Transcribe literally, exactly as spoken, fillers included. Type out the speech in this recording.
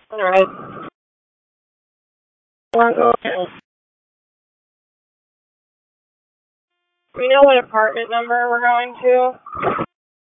Alright. We're going. Do we know what apartment number we're going to?